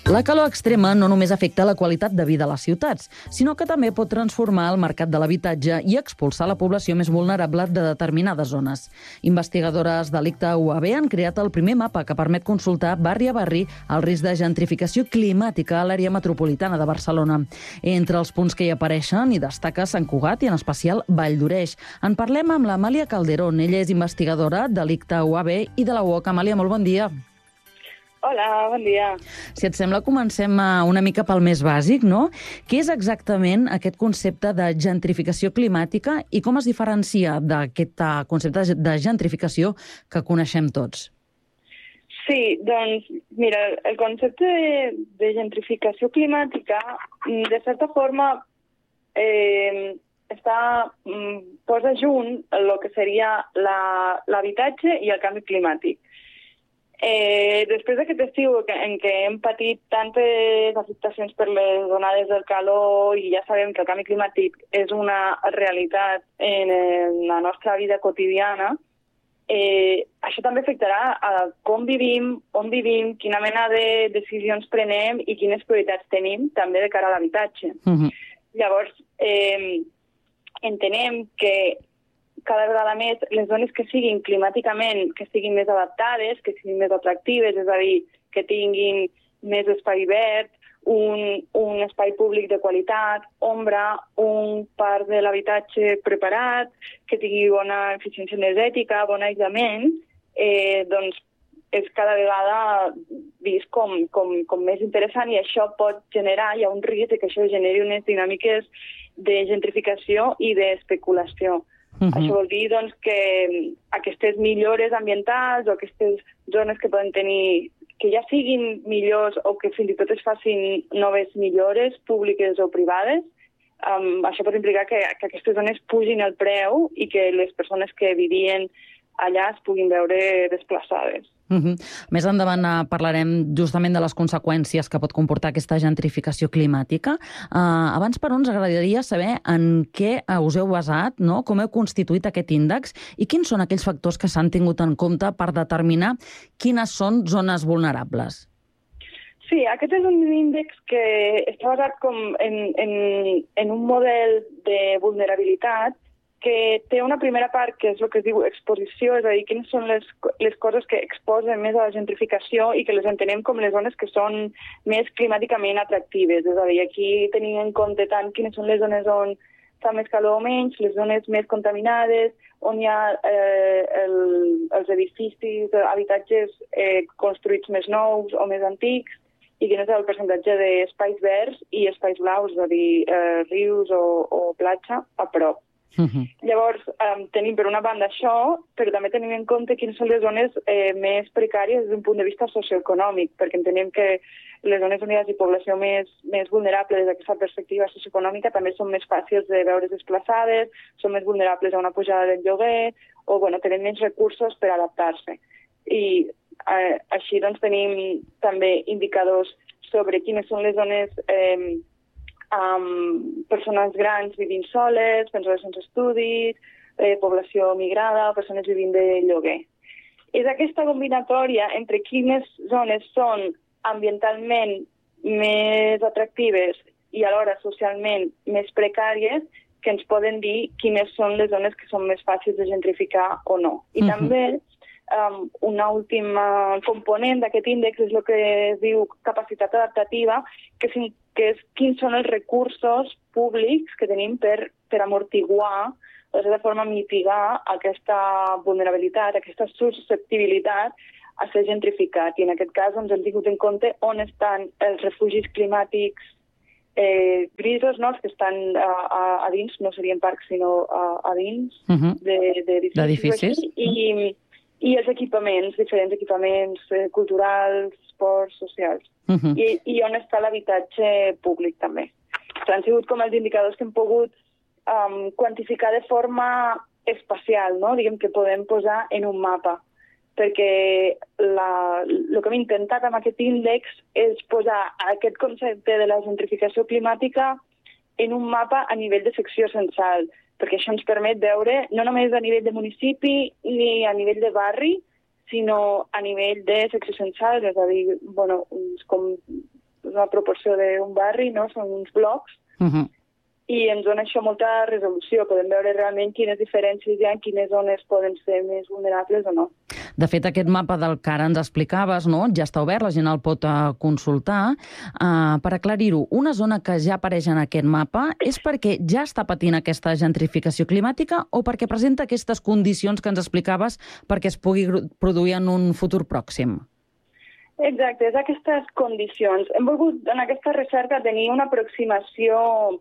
La calor extrema no només afecta la qualitat de vida a les ciutats, sinó que també pot transformar el mercat de l'habitatge i expulsar la població més vulnerable de determinades zones. Investigadores de l'ICTA UAB han creat el primer mapa que permet consultar barri a barri el risc de gentrificació climàtica a l'àrea metropolitana de Barcelona. Entre els punts que hi apareixen hi destaca Sant Cugat i en especial Vall d'Oreix. En parlem amb l'Amàlia Calderón. Ella és investigadora de l'ICTA UAB i de la UOC. Amàlia, molt bon dia. Hola, bon dia. Si et sembla, comencem una mica pel més bàsic, no? Què és exactament aquest concepte de gentrificació climàtica i com es diferencia d'aquest concepte de gentrificació que coneixem tots? Sí, doncs, mira, el concepte de gentrificació climàtica, de certa forma, posa junt el que seria l'habitatge i el canvi climàtic. Després d'aquest estiu en què hem patit tantes afectacions per les onades del calor i ja sabem que el canvi climàtic és una realitat en la nostra vida quotidiana, això també afectarà a com vivim, on vivim, quina mena de decisions prenem i quines prioritats tenim també de cara a l'habitatge. Llavors, entenem que cada vegada més les zones que siguin climàticament, que siguin més adaptades, que siguin més atractives, és a dir, que tinguin més espai verd, un espai públic de qualitat, ombra, un parc de l'habitatge preparat, que tingui bona eficiència energètica, bon aïllament, doncs és cada vegada vist com més interessant i això pot generar, hi ha un risc que això generi unes dinàmiques de gentrificació i d'especulació. Això vol dir doncs, que aquestes millores ambientals o aquestes zones que poden tenir, que ja siguin millors o que fins i tot es facin noves millores públiques o privades, això pot implicar que aquestes zones pugin el preu i que les persones que vivien allà es puguin veure desplaçades. Més endavant parlarem justament de les conseqüències que pot comportar aquesta gentrificació climàtica. Abans, però, ens agradaria saber en què us heu basat, no? Com heu constituït aquest índex i quins són aquells factors que s'han tingut en compte per determinar quines són zones vulnerables. Sí, aquest és un índex que està basat en un model de vulnerabilitat que té una primera part que és el que es diu exposició, és a dir, quines són les coses que exposen més a la gentrificació i que les entenem com les zones que són més climàticament atractives. És a dir, aquí tenim en compte tant quines són les zones on fa més calor o menys, les zones més contaminades, on hi ha els edificis, habitatges construïts més nous o més antics, i quin és el percentatge d'espais verds i espais blaus, és a dir, rius o platja a prop. Llavors, tenim per una banda això, però també tenim en compte quines són les zones més precàries des d'un punt de vista socioeconòmic, perquè entenem que les zones on hi hagi població més vulnerable des d'aquesta perspectiva socioeconòmica també són més fàcils de veure's desplaçades, són més vulnerables a una pujada del lloguer o tenen menys recursos per adaptar-se. I així doncs tenim també indicadors sobre quines són les zones persones grans vivint soles, persones sense estudis, població migrada, persones vivint de lloguer. És aquesta combinatòria entre quines zones són ambientalment més atractives i alhora socialment més precàries que ens poden dir quines són les zones que són més fàcils de gentrificar o no. I també una última component d'aquest índex és el que es diu capacitat adaptativa, que és quins són els recursos públics que tenim per amortiguar, o de forma mitigar aquesta vulnerabilitat, aquesta susceptibilitat a ser gentrificat. I en aquest cas hem tingut en compte on estan els refugis climàtics grisos, no? Els que estan a dins, no serien parcs, sinó a dins d'edificis. I els equipaments, diferents equipaments culturals, esports, socials. I on està l'habitatge públic també. Han sigut com els indicadors que hem pogut quantificar de forma espacial, no? Diguem que podem posar en un mapa. Perquè el que hem intentat amb aquest índex és posar aquest concepte de la gentrificació climàtica en un mapa a nivell de secció censal, perquè això ens permet veure no només a nivell de municipi ni a nivell de barri, sinó a nivell de secció censal, és a dir, com una proporció d'un barri, no? Són uns blocs, i ens dona això molta resolució. Podem veure realment quines diferències hi ha, quines zones poden ser més vulnerables o no. De fet, aquest mapa del que ara ens explicaves, no? Ja està obert, la gent el pot consultar. Per aclarir-ho, una zona que ja apareix en aquest mapa és perquè ja està patint aquesta gentrificació climàtica o perquè presenta aquestes condicions que ens explicaves perquè es pugui produir en un futur pròxim? Exacte, és aquestes condicions. Hem volgut en aquesta recerca tenir una aproximació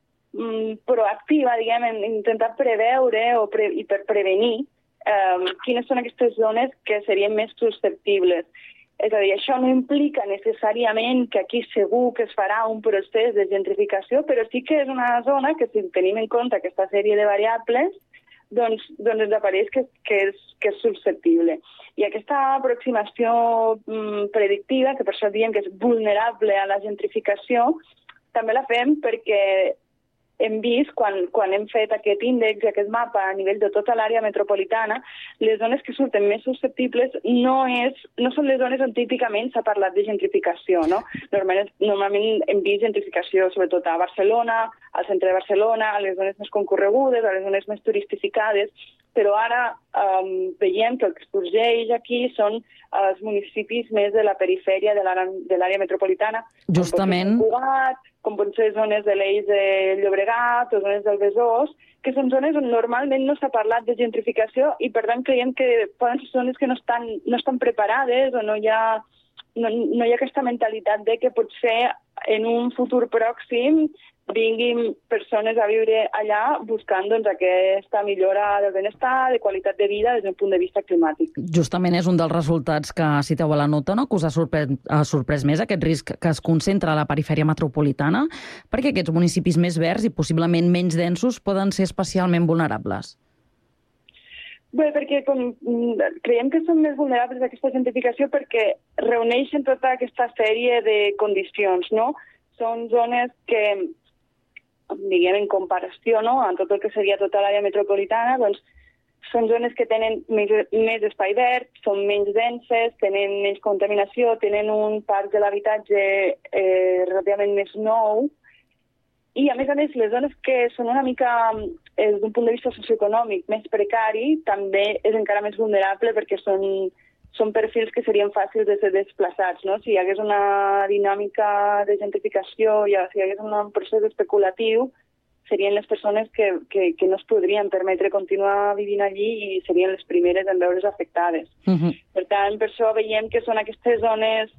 proactiva, diguem, intentar preveure i per prevenir quines són aquestes zones que serien més susceptibles. És a dir, això no implica necessàriament que aquí segur que es farà un procés de gentrificació, però sí que és una zona que, si tenim en compte aquesta sèrie de variables, doncs ens apareix que és susceptible. I aquesta aproximació predictiva, que per això diem que és vulnerable a la gentrificació, també la fem perquè hem vist, quan hem fet aquest índex i aquest mapa a nivell de tota l'àrea metropolitana, les zones que surten més susceptibles no són les zones on típicament s'ha parlat de gentrificació, no? Normalment hem vist gentrificació sobretot a Barcelona, al centre de Barcelona, a les zones més concorregudes, a les zones més turistificades, però ara veiem que el que sorgeix aquí són els municipis més de la perifèria de l'àrea metropolitana. Justament. Com pot ser zones de l'Eix de Llobregat o zones del Besòs, que són zones on normalment no s'ha parlat de gentrificació i per tant creiem que poden ser zones que no estan preparades o no hi ha aquesta mentalitat de que potser en un futur pròxim vinguin persones a viure allà buscant aquesta millora del benestar, de qualitat de vida des d'un punt de vista climàtic. Justament és un dels resultats que citeu a la nota, no? Que us ha sorprès més aquest risc que es concentra a la perifèria metropolitana, perquè aquests municipis més verds i possiblement menys densos poden ser especialment vulnerables. Bé, perquè creiem que són més vulnerables a aquesta gentrificació perquè reuneixen tota aquesta sèrie de condicions, no? Són zones que, diguem, en comparació, no?, amb tot el que seria tota l'àrea metropolitana, doncs són zones que tenen més espai verd, són menys denses, tenen menys contaminació, tenen un parc de l'habitatge relativament més nou, i a més, les zones que són una mica, des d'un punt de vista socioeconòmic, més precari, també és encara més vulnerable perquè són perfils que serien fàcils de ser desplaçats, no? Si hi hagués una dinàmica de gentrificació, si hi hagués un procés especulatiu, serien les persones que no es podrien permetre continuar vivint allí i serien les primeres en veure's afectades. Per tant, per això veiem que són aquestes zones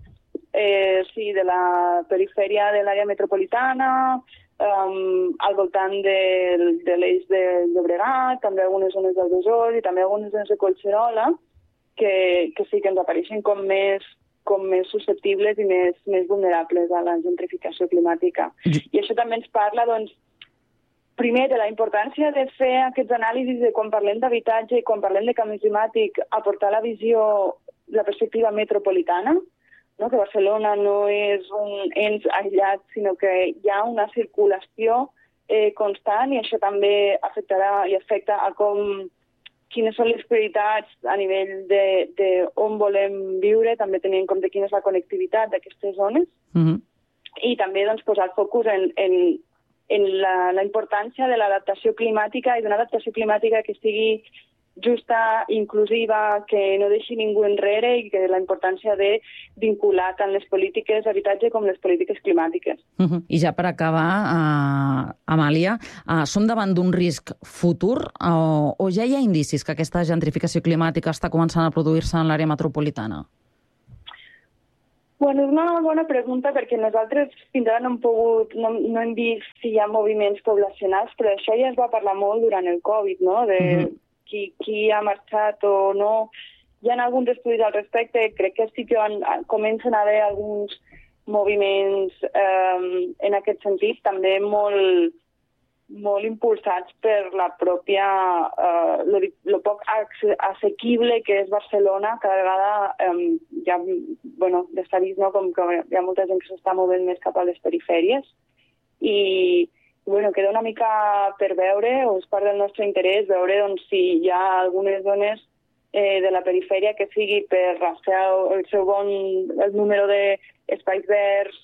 de la perifèria de l'àrea metropolitana, al voltant de l'Eix de Llobregat, també algunes zones del Besòs i també algunes zones de Collserola, que sí que ens apareixen com més susceptibles i més vulnerables a la gentrificació climàtica. I això també ens parla, doncs, primer, de la importància de fer aquests anàlisis de quan parlem d'habitatge i quan parlem de canvi climàtic, aportar la visió, la perspectiva metropolitana, no? Que Barcelona no és un ens aïllat, sinó que hi ha una circulació constant i això també afectarà i afecta a quines són les prioritats a nivell d'on volem viure, també tenint en compte quina és la connectivitat d'aquestes zones i també doncs, posar el focus en la importància de l'adaptació climàtica i d'una adaptació climàtica que sigui justa, inclusiva, que no deixi ningú enrere i que la importància de vincular tant les polítiques d'habitatge com les polítiques climàtiques. I ja per acabar, Amàlia, som davant d'un risc futur o ja hi ha indicis que aquesta gentrificació climàtica està començant a produir-se en l'àrea metropolitana? Bueno, és una bona pregunta perquè nosaltres fins ara no hem vist si hi ha moviments poblacionals, però això ja es va parlar molt durant el Covid, no?, de qui ha marxat o no. Hi ha alguns estudis al respecte, crec que sí que comencen a haver alguns moviments en aquest sentit, també molt impulsats per la pròpia, lo poc assequible que és Barcelona. Cada vegada ja s'ha vist, no?, com que hi ha molta gent que s'està movent més cap a les perifèries i queda una mica per veure, o és part del nostre interès, veure si hi ha algunes zones de la perifèria que sigui per el número d'espais verds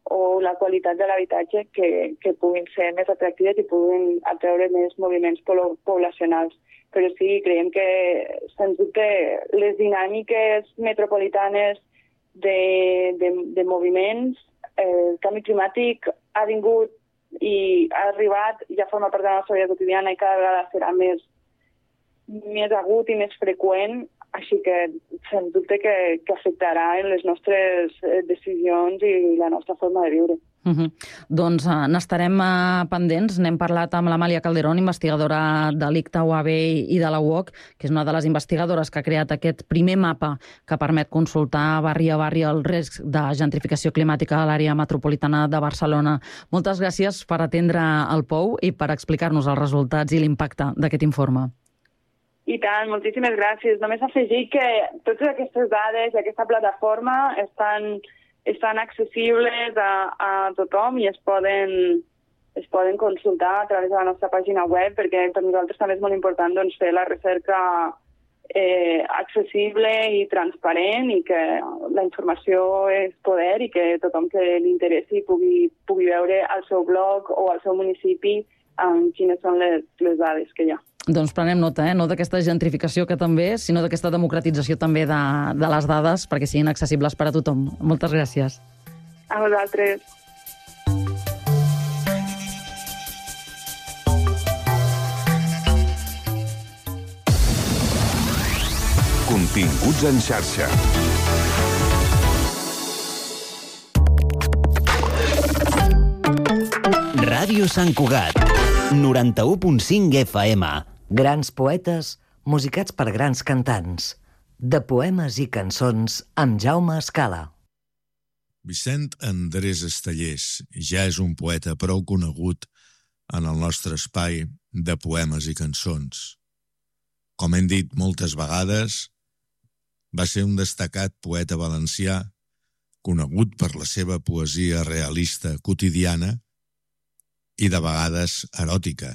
o la qualitat de l'habitatge que puguin ser més atractives i puguin atreure més moviments poblacionals. Però sí, creiem que, sens dubte, les dinàmiques metropolitanes de moviments, el canvi climàtic ha vingut i ha arribat, ja forma part de la nostra vida quotidiana i cada vegada serà més agut i més freqüent, així que sens dubte que afectarà en les nostres decisions i la nostra forma de viure. Doncs n'estarem pendents. N'hem parlat amb l'Amàlia Calderón, investigadora de l'ICTA UAB i de la UOC, que és una de les investigadores que ha creat aquest primer mapa que permet consultar barri a barri el risc de gentrificació climàtica a l'àrea metropolitana de Barcelona. Moltes gràcies per atendre el POU i per explicar-nos els resultats i l'impacte d'aquest informe. I tant, moltíssimes gràcies. Només afegir que totes aquestes dades i aquesta plataforma estan accessibles a tothom i es poden consultar a través de la nostra pàgina web, perquè per nosaltres també és molt important fer la recerca accessible i transparent i que la informació és poder i que tothom que li interessi pugui veure al seu blog o al seu municipi quines són les dades que hi ha. Doncs prenem nota, no d'aquesta gentrificació que també, sinó d'aquesta democratització també de les dades perquè siguin accessibles per a tothom. Moltes gràcies. A vosaltres. Continguts en xarxa. Ràdio Sant Cugat, 91.5 FM. Grans poetes musicats per grans cantants. De poemes i cançons amb Jaume Escala. Vicent Andrés Estellés ja és un poeta prou conegut en el nostre espai de poemes i cançons. Com hem dit moltes vegades, va ser un destacat poeta valencià, conegut per la seva poesia realista quotidiana i de vegades eròtica.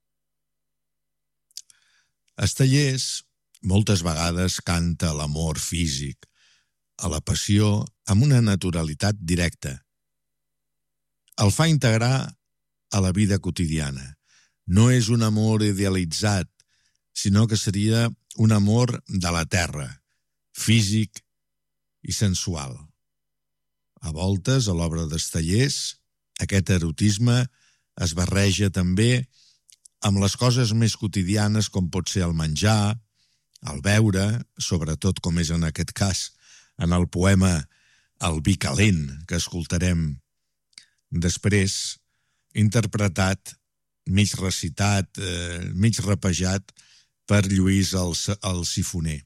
Estellés moltes vegades canta l'amor físic, a la passió amb una naturalitat directa. El fa integrar a la vida quotidiana. No és un amor idealitzat, sinó que seria un amor de la terra, físic i sensual. A voltes, a l'obra d'Estellés, aquest erotisme es barreja també amb les coses més quotidianes com pot ser el menjar, el beure, sobretot com és en aquest cas, en el poema El vi calent, que escoltarem després, interpretat, mig recitat, mig rapejat per Lluís el Sifoner.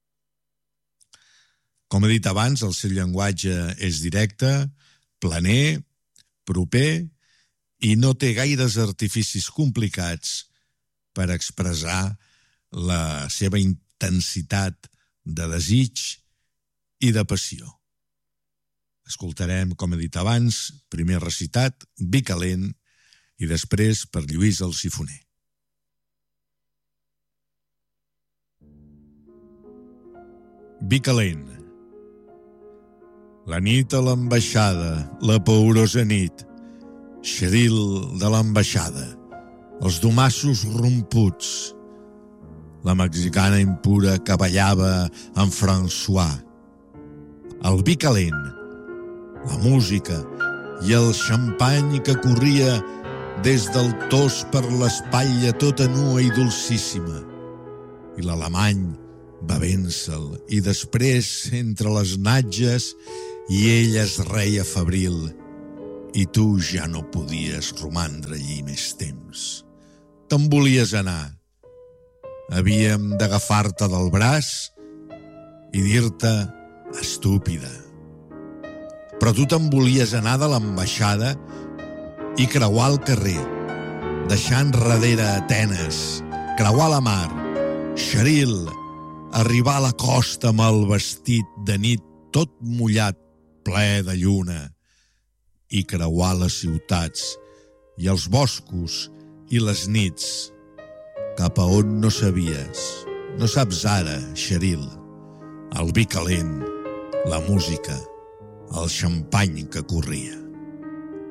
Com he dit abans, el seu llenguatge és directe, planer, proper i no té gaires artificis complicats per expressar la seva intensitat de desig i de passió. Escoltarem, com he dit abans, primer recitat, Vi calent, i després per Lluís el Sifoner. Vi calent. La nit a l'ambaixada, la paurosa nit, xeril de l'ambaixada, els domassos romputs, la mexicana impura que ballava amb François, el vi calent, la música i el xampany que corria des del tos per l'espatlla tota nua i dolcíssima, i l'alemany bevent-se'l, i després, entre les natges, i ell es reia febril, i tu ja no podies romandre allí més temps. Te'n volies anar. Havíem d'agafar-te del braç i dir-te estúpida. Però tu te'n volies anar de l'ambaixada i creuar el carrer, deixant darrere Atenes, creuar la mar, xeril, arribar a la costa amb el vestit de nit tot mullat, ple de lluna, i creuar les ciutats i els boscos i les nits, cap a on no sabies, no saps ara, xeril, el vi calent, la música, el xampany que corria.